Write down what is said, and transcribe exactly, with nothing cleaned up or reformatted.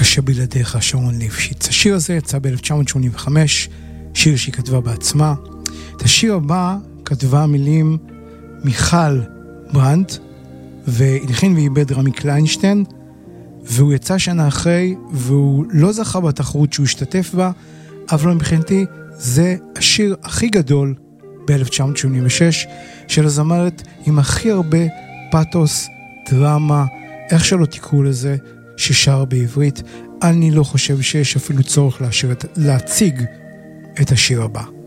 שבלעדיך, שרון ליפשיץ. השיר הזה יצא ב-אלף תשע מאות שמונים וחמש, שיר שהיא כתבה בעצמה. את השיר הבא כתבה מילים מיכל ברנט, והלחין ועיבד רמי קליינשטיין, והוא יצא שנה אחרי, והוא לא זכה בתחרות שהוא השתתף בה, אבל מבחינתי זה השיר הכי גדול ב-אלף תשע מאות שמונים ושש, של הזמרת עם הכי הרבה פאטוס, דרמה, איך שלא תקראו לזה, ששר בעברית. אני לא חושב שיש אפילו צורך להשאיר, להציג את השיר הבא.